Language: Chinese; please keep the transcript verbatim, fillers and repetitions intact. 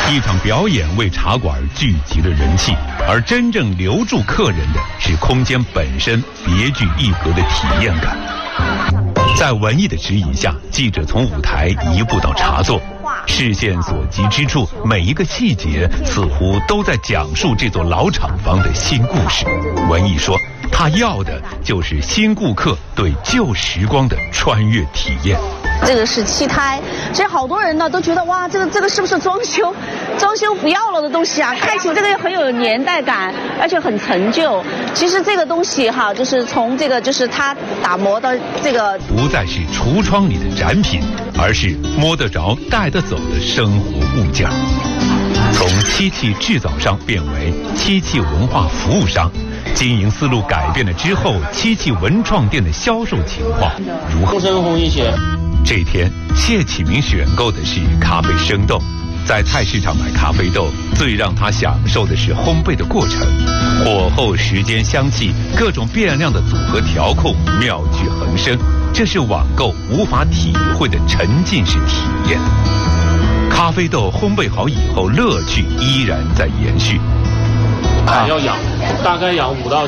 一场表演为茶馆聚集了人气，而真正留住客人的是空间本身别具一格的体验感。在文艺的指引下，记者从舞台移步到茶座，视线所及之处，每一个细节似乎都在讲述这座老厂房的新故事。文艺说，他要的就是新顾客对旧时光的穿越体验。 这个是漆胎，所以好多人呢都觉得哇，这个这个是不是装修，装修不要了的东西啊？看起来这个很有年代感，而且很陈旧。其实这个东西哈，就是从这个就是它打磨的这个， 不再是橱窗里的展品，而是摸得着、带得走的生活物件。从漆器制造商变为漆器文化服务商。经营思路改变了之后，漆器文创店的销售情况如何？ 深红一些。 这天，谢启明选购的是咖啡生豆。在菜市场买咖啡豆，最让他享受的是烘焙的过程，火候、时间、香气，各种变量的组合调控，妙趣横生。这是网购无法体会的沉浸式体验。咖啡豆烘焙好以后，乐趣依然在延续。 啊，要养，大概养五到。